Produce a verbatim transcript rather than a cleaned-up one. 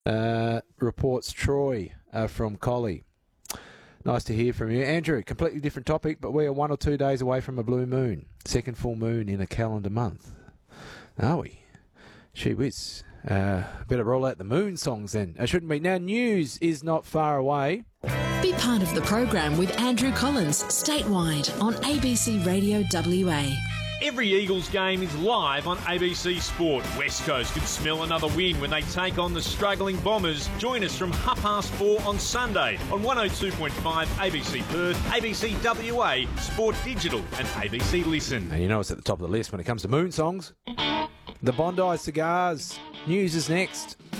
Uh, reports Troy uh, from Collie. Nice to hear from you. Andrew, completely different topic, but we are one or two days away from a blue moon. Second full moon in a calendar month. Are we? Gee whiz. Uh, better roll out the moon songs then. I shouldn't be. Now, news is not far away. Be part of the program with Andrew Collins, statewide on A B C Radio W A. Every Eagles game is live on A B C Sport. West Coast could smell another win when they take on the struggling Bombers. Join us from half past four on Sunday on one oh two point five A B C Perth, A B C W A, Sport Digital and A B C Listen. And you know it's at the top of the list when it comes to moon songs. The Bondi Cigars. News is next.